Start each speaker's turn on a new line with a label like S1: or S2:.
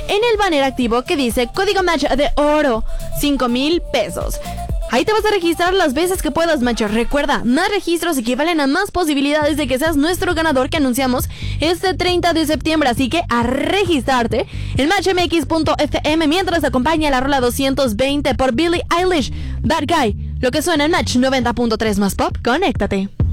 S1: en el banner activo que dice código match de oro, 5,000 pesos. Ahí te vas a registrar las veces que puedas, macho. Recuerda, más registros equivalen a más posibilidades de que seas nuestro ganador que anunciamos este 30 de septiembre. Así que a registrarte en matchmx.fm mientras acompaña la rola 220 por Billie Eilish, Bad Guy. Lo que suena en Match 90.3 más pop, conéctate.